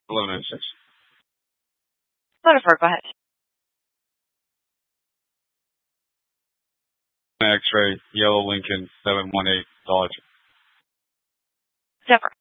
1196. Jennifer, go ahead. X-ray, yellow Lincoln, 718 Dollar. Jennifer.